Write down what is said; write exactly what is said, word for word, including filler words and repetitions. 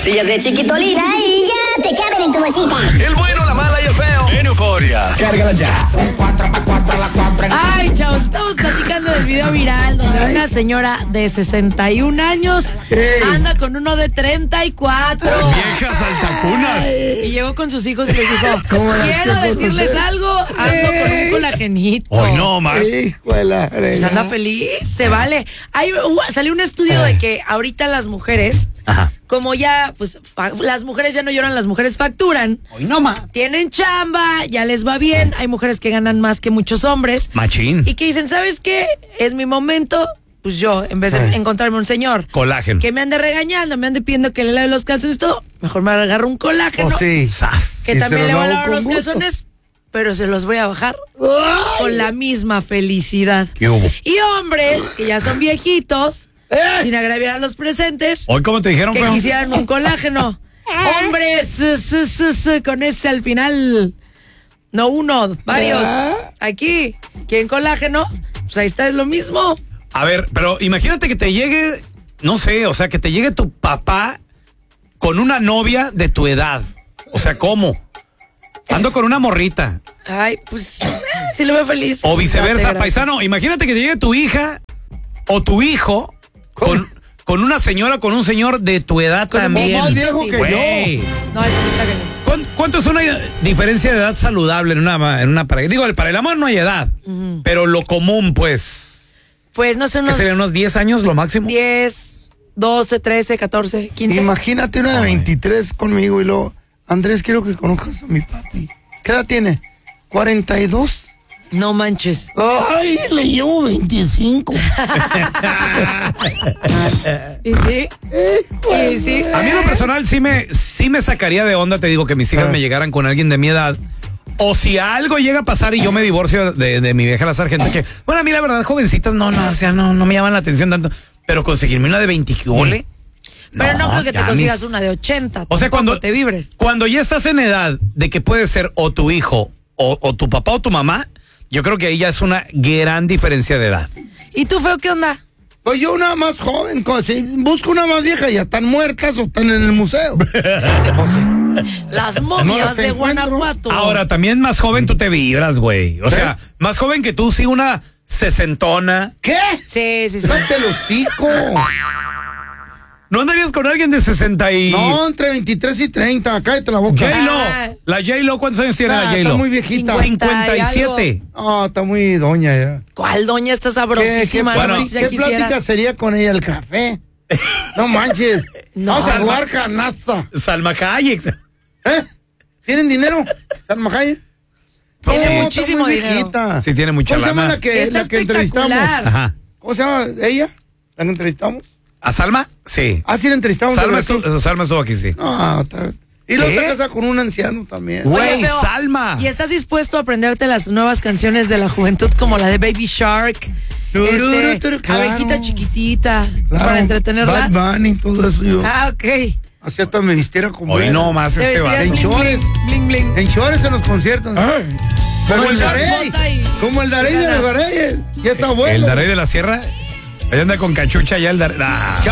pastillas de Chiquitolina y ya te caben en tu bolsita. El bueno, la mala y el feo. En Euforia. Cárgala ya. Ay, chavos, estamos platicando del video viral donde una señora de sesenta y un años Ey. anda con uno de treinta y cuatro. Viejas altacunas. Y llegó con sus hijos y les dijo, ¿Cómo la- quiero qué decirles cosa? algo, ando con un colagenito. Hoy no más. Hijo de la Pues fregada. anda feliz, se vale. Hay, uh, salió un estudio de que ahorita las mujeres, Ajá. como ya, pues, fa- las mujeres ya no lloran, las mujeres facturan. Hoy no más. Tienen chamba, ya les va bien. Hay mujeres que ganan más que muchos hombres. Machín. Y que dicen, ¿sabes qué? Es mi momento. Pues yo, en vez de Ay. encontrarme un señor Colágeno. que me ande regañando, me ande pidiendo que le lave los calzones y todo, mejor me agarro un colágeno. Oh, sí. Sas. Que Y se también los le voy a lavo lavar con los gusto. calzones, pero se los voy a bajar con la misma felicidad. ¿Qué hubo? Y hombres que ya son viejitos, sin agraviar a los presentes, Hoy, ¿cómo te dijeron, que feo? quisieran un colágeno. Hombres, su, su, su, su, con ese al final, no uno, varios. Aquí, ¿quieren colágeno? Pues ahí está, es lo mismo. A ver, pero imagínate que te llegue, no sé, o sea, que te llegue tu papá con una novia de tu edad. O sea, ¿cómo? Ando con una morrita. Ay, pues, eh, sí lo veo feliz. O viceversa, Date gracias. paisano. Imagínate que te llegue tu hija o tu hijo con, con una señora, con un señor de tu edad Con un también. más viejo que Güey. No, eso sí está cañón. ¿Cuán- ¿Cuánto es una diferencia de edad saludable en una, en una pareja? Digo, para el amor no hay edad, pero lo común, pues, Pues no sé, ¿qué unos serían unos diez años lo máximo? diez, doce, trece, catorce, quince. Imagínate una de Ay. veintitrés conmigo y luego, Andrés, quiero que conozcas a mi papi. ¿Qué edad tiene? cuarenta y dos. No manches. Ay, le llevo veinticinco. ¿Y sí? ¿Y sí? A mí en lo personal sí me, sí me sacaría de onda, te digo, que mis hijas Ah. me llegaran con alguien de mi edad. O si algo llega a pasar y yo me divorcio de, de mi vieja la sargenta, que, bueno, a mí la verdad, jovencitas, no, no, o sea, no, no me llaman la atención tanto. Pero conseguirme una de veinte, ¿qué ole? Pero no, creo que te ya consigas mis- una de ochenta. O sea, tampoco cuando te vibres. Cuando ya estás en edad de que puede ser o tu hijo o, o tu papá o tu mamá, yo creo que ahí ya es una gran diferencia de edad. ¿Y tú, feo, qué onda? Pues yo una más joven, co- si busco una más vieja, ya están muertas o están en el museo. Las No momias las de encuentro. Guanajuato. Ahora, también más joven tú te vibras, güey. O ¿Qué? sea, más joven que tú, sí, una sesentona. ¿Qué? Sí, sí, sí. Cállate el hocico. ¿No andarías con alguien de sesenta y...? No, entre veintitrés y treinta, cállate la boca. J-Lo. Ah. La J-Lo, ¿cuántos años tiene Ah, la está J-Lo? muy viejita. Cincuenta. cincuenta y siete. Ah, está muy doña ya. ¿Cuál doña está ¿Qué, qué, sabrosísima? bueno, no, plati- ya qué quisieras. plática sería con ella el café? No manches. No. Vamos a jugar canasta. Salma Hayek. ¿Eh? ¿Tienen dinero? Salma Hayek. Tiene No, está muchísimo muy dinero. viejita. Sí, tiene mucha ¿Cómo se llama lana. la que, Está la que entrevistamos? espectacular. Ajá. ¿Cómo se llama ella? ¿La que entrevistamos? ¿A Salma? Sí. Ah, sí, la entrevistamos. Salma, ¿verdad? estuvo, Salma estuvo aquí, sí. No, está... Y luego ¿Qué? está casada con un anciano también. Güey, Oye, feo, Salma. ¿Y estás dispuesto a aprenderte las nuevas canciones de la juventud como la de Baby Shark? Tururu, Este, turu, claro. Abejita chiquitita, Claro, para entretenerlas. Bad Bunny, todo eso yo. Ah, ok. Así hasta me vistiera como Hoy él. no más Te este vestirías vato. En bling, chores. bling, bling, bling. En chores en los conciertos. Como el short, Darey. bota y- Como el Darey de los Dareyes. Y es abuelo. El Darey de la Sierra. Ahí anda con cachucha ya el Darey. Ah.